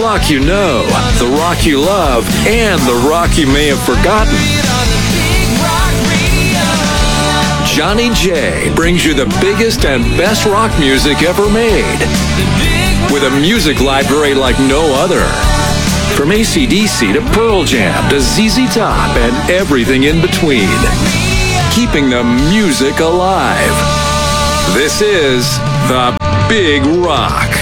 rock you know, the rock you love, and the rock you may have forgotten. Johnny J brings you the biggest and best rock music ever made, with a music library like no other. From AC/DC to Pearl Jam to ZZ Top and everything in between. Keeping the music alive. This is The Big Rock.